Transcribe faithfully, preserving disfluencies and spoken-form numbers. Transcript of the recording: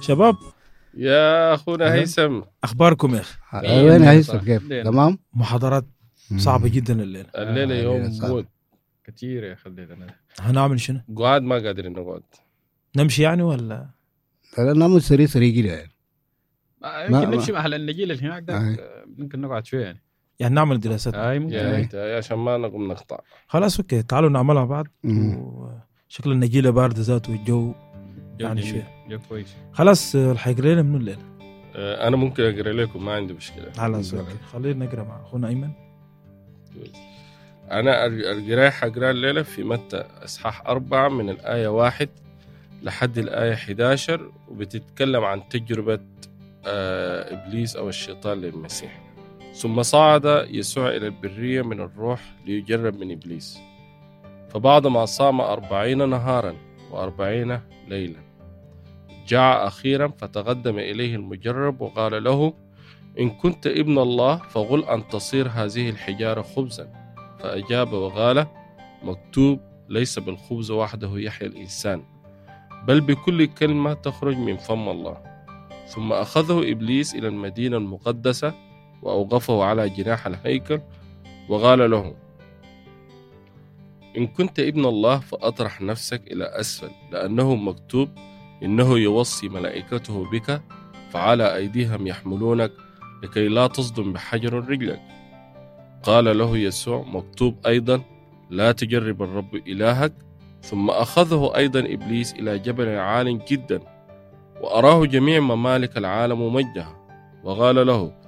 شباب يا أخونا هيثم، أخباركم يا أخي؟ وين هيثم كيف؟ تمام. محاضرات صعبة جدا الليلة. الليلة يوم صعب. موت كتير يا خلينا. هنعمل شنو؟ قعد ما قادرين نقعد. نمشي يعني ولا؟ لا نعمل سريع سريع كده يعني. يمكن نمشي مع النجيل اللي هناك ده، ممكن نقعد شوية يعني. يعني نعمل دراسات. هاي ممكن. يا ريت عشان ما نقوم نقطع. خلاص أوكي، تعالوا نعملها بعض. وشكل النجيلة باردة ذاته والجو يعني شوية. جو كويس. خلاص الحيقرا لنا منو الليلة؟ آه، أنا ممكن أقرأ لكم، ما عندي مشكلة. خلاص أوكي، خلينا نقرأ مع أخونا أيمن. أنا القراءة حقرأ الليلة في متى إصحاح أربعة من الآية واحد لحد الآية إحدى عشر، وبتتكلم عن تجربة آه إبليس أو الشيطان للمسيح. ثم صعد يسوع إلى البرية من الروح ليجرب من إبليس، فبعدما صام أربعين نهارا وأربعين ليلة جاع أخيرا، فتقدم إليه المجرب وقال له: إن كنت ابن الله فقل أن تصير هذه الحجارة خبزا. فأجاب وقال: مكتوب: ليس بالخبز وحده يحيى الإنسان، بل بكل كلمة تخرج من فم الله. ثم أخذه إبليس إلى المدينة المقدسة وأوقفه على جناح الهيكل وقال له: إن كنت ابن الله فأطرح نفسك إلى أسفل، لأنه مكتوب: إنه يوصي ملائكته بك فعلى أيديهم يحملونك لكي لا تصدم بحجر رجلك. قال له يسوع: مكتوب أيضا: لا تجرب الرب إلهك. ثم أخذه أيضا إبليس إلى جبل عال جدا وأراه جميع ممالك العالم ومجدها، وقال له: